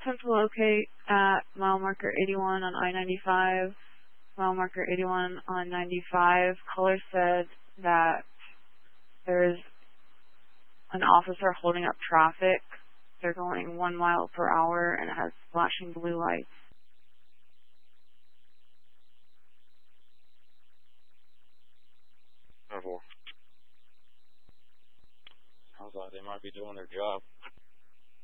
attempt to locate at mile marker 81 on I-95, mile marker 81 on 95. Caller said that there's an officer holding up traffic. They're going 1 mile per hour and it has flashing blue lights. Sounds like they might be doing their job.